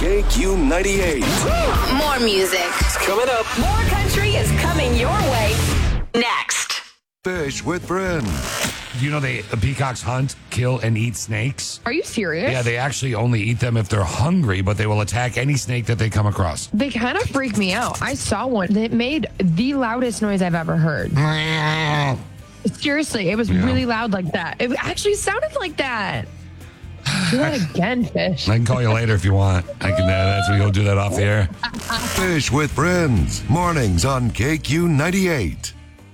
KQ98. More music. It's coming up. More country is coming your way. Next. Fish with Friends. Do you know the peacocks hunt, kill, and eat snakes? Are you serious? Yeah, they actually only eat them if they're hungry, but they will attack any snake that they come across. They kind of freak me out. I saw one that made the loudest noise I've ever heard. Seriously, it was really loud like that. It actually sounded like that. Do that again, Fish. I can call you later if you want. I can. We go do that off the air. Fish with Friends. Mornings on KQ98.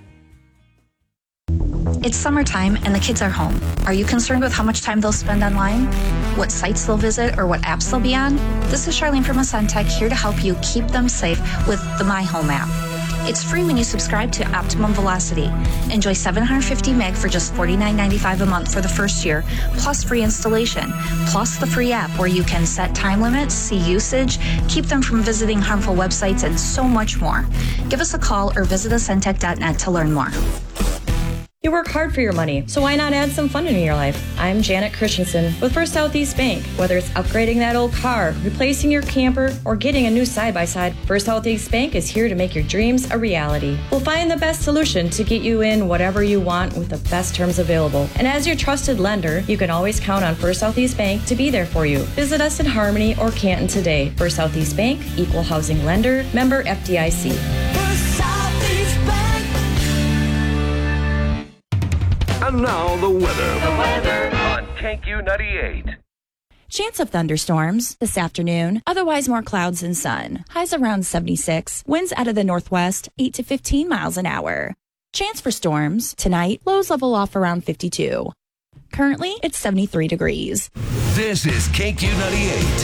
It's summertime and the kids are home. Are you concerned with how much time they'll spend online? What sites they'll visit or what apps they'll be on? This is Charlene from Ascentech here to help you keep them safe with the My Home app. It's free when you subscribe to Optimum Velocity. Enjoy 750 meg for just $49.95 a month for the first year, plus free installation, plus the free app where you can set time limits, see usage, keep them from visiting harmful websites, and so much more. Give us a call or visit ascentech.net to learn more. You work hard for your money, so why not add some fun into your life? I'm Janet Christensen with First Southeast Bank. Whether it's upgrading that old car, replacing your camper, or getting a new side-by-side, First Southeast Bank is here to make your dreams a reality. We'll find the best solution to get you in whatever you want with the best terms available. And as your trusted lender, you can always count on First Southeast Bank to be there for you. Visit us in Harmony or Canton today. First Southeast Bank, Equal Housing Lender, member FDIC. First Southeast Bank. And now the weather on KQ98. Chance of thunderstorms this afternoon. Otherwise more clouds and sun. Highs around 76. Winds out of the northwest 8 to 15 miles an hour. Chance for storms tonight. Lows level off around 52. Currently it's 73 degrees. This is KQ98.